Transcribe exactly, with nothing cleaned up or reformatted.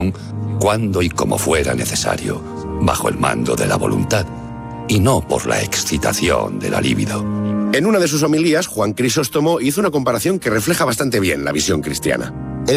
cuando y como fuera necesario, bajo el mando de la voluntad, y no por la excitación de la libido. En una de sus homilías, Juan Crisóstomo hizo una comparación que refleja bastante bien la visión cristiana.